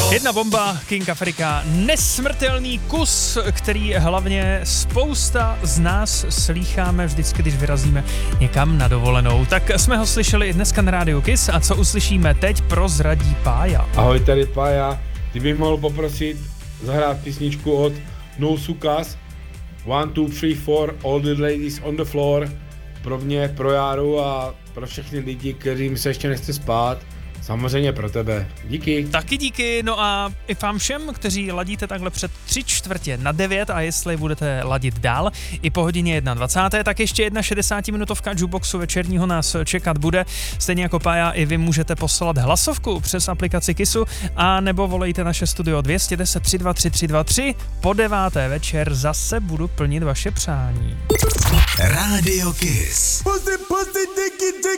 Jedna bomba, King Afrika, nesmrtelný kus, který hlavně spousta z nás slýcháme vždycky, když vyrazíme někam na dovolenou. Tak jsme ho slyšeli i dneska na rádiu Kiss a co uslyšíme teď, prozradí Pája. Ahoj, tady Pája, ty bych mohl poprosit zahrát písničku od No Sukas, 1, 2, 3, 4, All the Ladies on the Floor, pro mě, pro Járu a pro všechny lidi, kterým se ještě nechce spát. Samozřejmě pro tebe. Díky. Taky díky, no a i vám všem, kteří ladíte takhle před 8:45 a jestli budete ladit dál i po hodině 21, tak ještě jedna 60-minutovka jukeboxu večerního nás čekat bude. Stejně jako Pája, i vy můžete poslat hlasovku přes aplikaci Kissu a nebo volejte naše studio 210 323 323. Po 9. večer zase budu plnit vaše přání. Radio Kiss.